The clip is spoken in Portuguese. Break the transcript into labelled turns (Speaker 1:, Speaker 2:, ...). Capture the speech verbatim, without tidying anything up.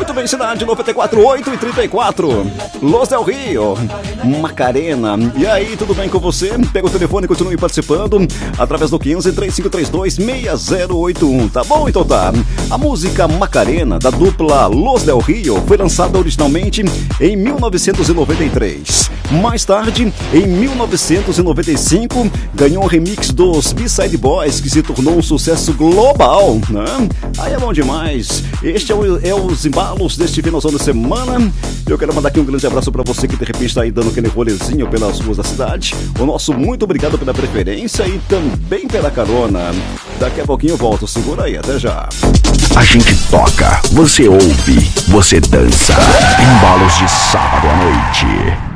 Speaker 1: Muito bem, cidade noventa e quatro, oito e trinta e quatro. Los Del Rio, Macarena. E aí, tudo bem com você? Pega o telefone e continue participando através do quinze, três cinco três dois, seis zero oito um. Tá bom? Então tá. A música Macarena, da dupla Los Del Rio, foi lançada originalmente em mil novecentos e noventa e três. Mais tarde, em mil novecentos e noventa e cinco, ganhou um remix dos B-Side Boys, que se tornou um sucesso global, né? Aí é bom demais. Este é, o, é os embalos deste finalzão de semana. Eu quero mandar aqui um grande abraço pra você que de repente está aí dando aquele rolezinho pelas ruas da cidade. O nosso muito obrigado pela preferência e também pela carona. Daqui a pouquinho eu volto, segura aí, até já.
Speaker 2: A gente toca, você ouve, você dança. Embalos de sábado à noite.